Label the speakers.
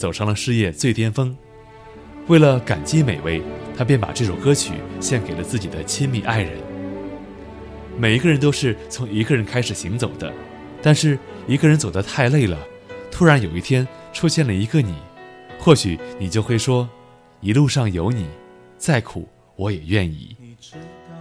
Speaker 1: 走上了事业最巅峰。为了感激美薇，他便把这首歌曲献给了自己的亲密爱人。每一个人都是从一个人开始行走的，但是一个人走得太累了，突然有一天出现了一个你，或许你就会说，一路上有你，再苦我也愿意。